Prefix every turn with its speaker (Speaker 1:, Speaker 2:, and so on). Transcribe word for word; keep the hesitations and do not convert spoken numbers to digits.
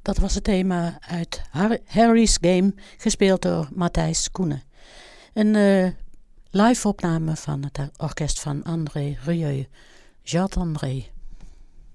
Speaker 1: Dat was het thema uit Har- Harry's Game, gespeeld door Matthijs Koenen. Een uh, live opname van het orkest van André Rieu, Jacques André.